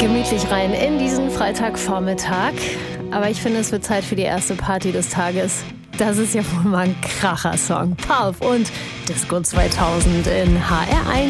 Gemütlich rein in diesen Freitagvormittag. Aber ich finde, es wird Zeit für die erste Party des Tages. Das ist ja wohl mal ein Kracher-Song. Pulp und Disco 2000 in HR1.